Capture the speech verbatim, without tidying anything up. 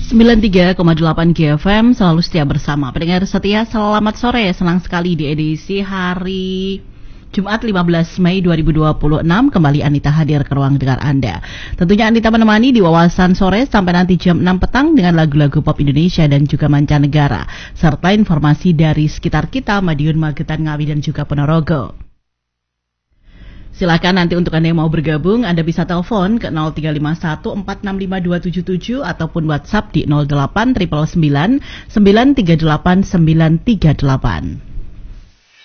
sembilan puluh tiga koma delapan G F M selalu setia bersama. Pendengar setia, selamat sore. Senang sekali di edisi hari Jumat lima belas Mei dua ribu dua puluh enam kembali Anita hadir ke ruang dengar Anda. Tentunya Anita menemani di wawasan sore sampai nanti jam enam petang dengan lagu-lagu pop Indonesia dan juga mancanegara serta informasi dari sekitar kita, Madiun, Magetan, Ngawi dan juga Ponorogo. Silakan nanti untuk Anda yang mau bergabung, Anda bisa telepon ke nol tiga lima satu empat enam lima dua tujuh tujuh ataupun WhatsApp di nol delapan sembilan sembilan sembilan tiga delapan sembilan tiga delapan.